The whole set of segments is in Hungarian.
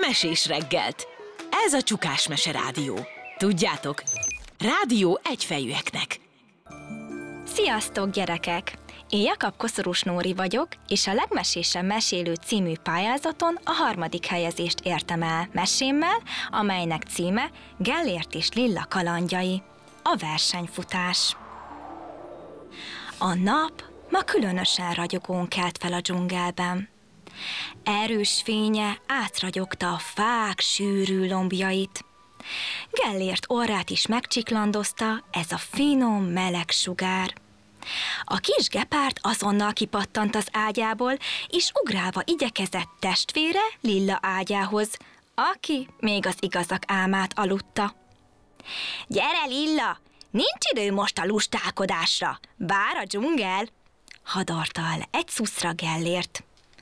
mesés reggelt. Ez a Csukás Mese Rádió. Tudjátok, rádió egyfejűeknek. Sziasztok, gyerekek! Én Jakab Koszorús Nóri vagyok, és a Legmesésen mesélő című pályázaton a 3. helyezést értem el mesémmel, amelynek címe Gellért és Lilla kalandjai. A versenyfutás. A nap ma különösen ragyogón kelt fel a dzsungelben. Erős fénye átragyogta a fák sűrű lombjait. Gellért orrát is megcsiklandozta ez a finom, meleg sugár. A kis gepárd azonnal kipattant az ágyából, és ugrálva igyekezett testvére Lilla ágyához, aki még az igazak álmát aludta. Gyere, Lilla! Nincs idő most a lustálkodásra, vár a dzsungel! Hadarta el egy szuszra Gellért.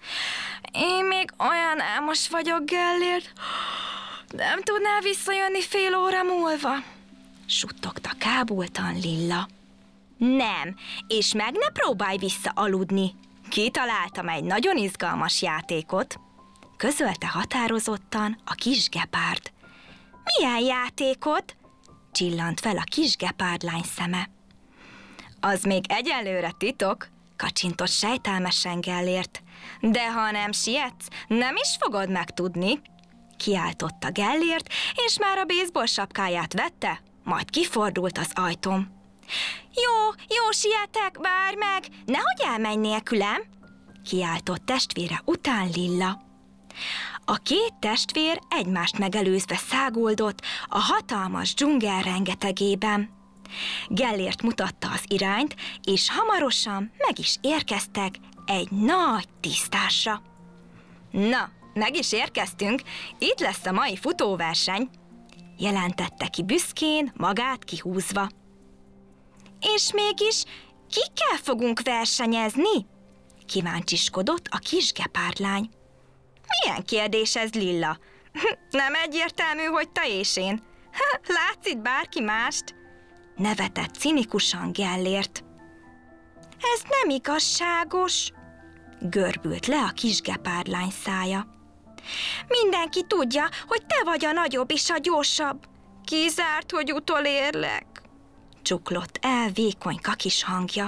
Én még olyan álmos vagyok, Gellért, nem tudnál visszajönni fél óra múlva? Suttogta kábultan Lilla. Nem, és meg ne próbálj visszaaludni. Kitaláltam egy nagyon izgalmas játékot, közölte határozottan a kis gepárd. Milyen játékot? Csillant fel a kis gepárdlány szeme. Az még egyelőre titok, kacsintott sejtelmesen Gellért. De ha nem sietsz, nem is fogod megtudni. Kiáltotta Gellért, és már a baseball sapkáját vette, majd kifordult az ajtón. Jó, sietek, várj meg, nehogy elmenj nélkülem, kiáltott testvére után Lilla. A két testvér egymást megelőzve száguldott a hatalmas dzsungel rengetegében. Gellért mutatta az irányt, és hamarosan meg is érkeztek egy nagy tisztásra. Na, meg is érkeztünk, itt lesz a mai futóverseny, jelentette ki büszkén, magát kihúzva. És mégis kikkel fogunk versenyezni? Kíváncsiskodott a kis gepárdlány. Milyen kérdés ez, Lilla? Nem egyértelmű, hogy te és én. Látsz itt bárki mást? Nevetett cinikusan Gellért. Ez nem igazságos, görbült le a kis gepárdlány szája. Mindenki tudja, hogy te vagy a nagyobb és a gyorsabb. Kizárt, hogy utolérlek, csuklott el vékonyka kis hangja.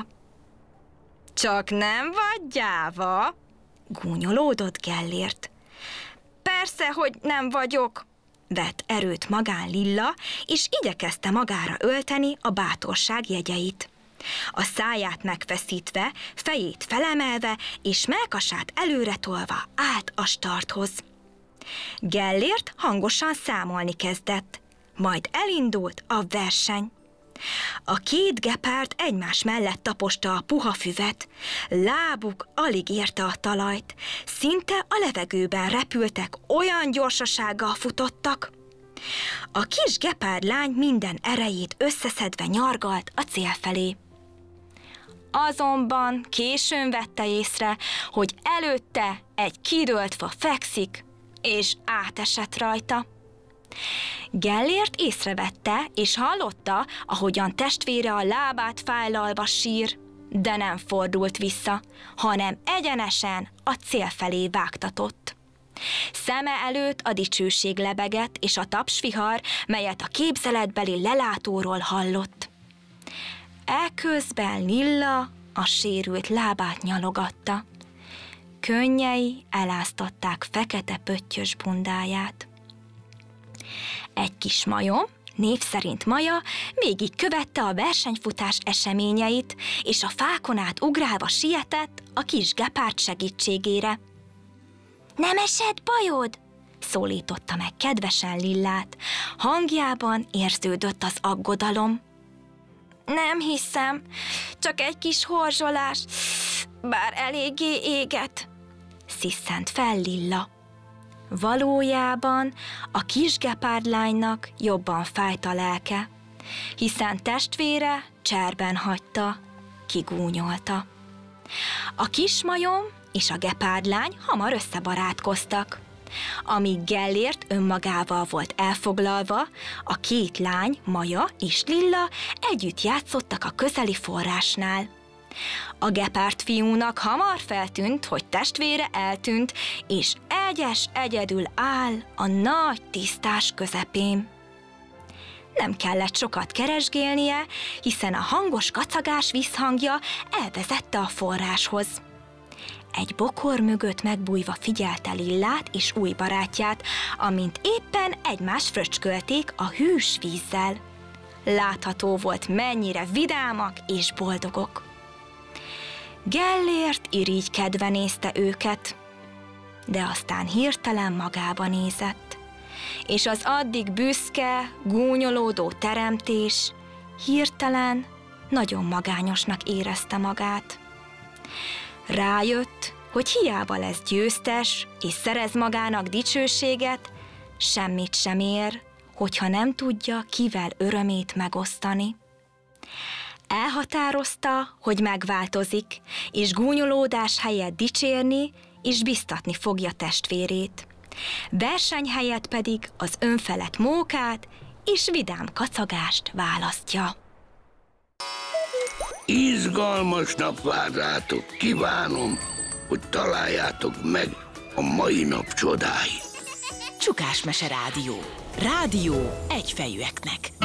Csak nem vagy gyáva, gúnyolódott Gellért. Persze, hogy nem vagyok, vett erőt magán Lilla, és igyekezte magára ölteni a bátorság jegyeit. A száját megfeszítve, fejét felemelve, és mellkasát előretolva állt a starthoz. Gellért hangosan számolni kezdett, majd elindult a verseny. A két gepárd egymás mellett taposta a puha füvet, lábuk alig érte a talajt, szinte a levegőben repültek, olyan gyorsasággal futottak. A kis gepárdlány minden erejét összeszedve nyargalt a cél felé. Azonban későn vette észre, hogy előtte egy kidőlt fa fekszik, és átesett rajta. Gellért észrevette, és hallotta, ahogyan testvére a lábát fájlalva sír, de nem fordult vissza, hanem egyenesen a cél felé vágtatott. Szeme előtt a dicsőség lebegett, és a tapsvihar, melyet a képzeletbeli lelátóról hallott. Eközben Lilla a sérült lábát nyalogatta. Könnyei eláztatták fekete pöttyös bundáját. Egy kis majom, név szerint Maja, végig követte a versenyfutás eseményeit, és a fákon át ugrálva sietett a kis gepárd segítségére. Nem esett bajod? Szólította meg kedvesen Lillát. Hangjában érződött az aggodalom. Nem hiszem, csak egy kis horzsolás, bár eléggé éget, sziszent fel Lilla. Valójában a kis gepárdlánynak jobban fájt a lelke, hiszen testvére cserben hagyta, kigúnyolta. A kis majom és a gepárdlány hamar összebarátkoztak. Amíg Gellért önmagával volt elfoglalva, a két lány, Maja és Lilla együtt játszottak a közeli forrásnál. A gepárd fiúnak hamar feltűnt, hogy testvére eltűnt, és egyedül áll a nagy tisztás közepén. Nem kellett sokat keresgélnie, hiszen a hangos kacagás visszhangja elvezette a forráshoz. Egy bokor mögött megbújva figyelte Lillát és új barátját, amint éppen egymást fröcskölték a hűs vízzel. Látható volt, mennyire vidámak és boldogok. Gellért irigykedve nézte őket, de aztán hirtelen magába nézett, és az addig büszke, gúnyolódó teremtés hirtelen nagyon magányosnak érezte magát. Rájött, hogy hiába lesz győztes és szerez magának dicsőséget, semmit sem ér, hogyha nem tudja, kivel örömét megosztani. Elhatározta, hogy megváltozik, és gúnyolódás helyett dicsérni és biztatni fogja testvérét. Verseny helyett pedig az önfelett mókát és vidám kacagást választja. Izgalmas nap vár rátok, kívánom, hogy találjátok meg a mai nap csodáit. Csukásmese Rádió. Rádió egyfejűeknek.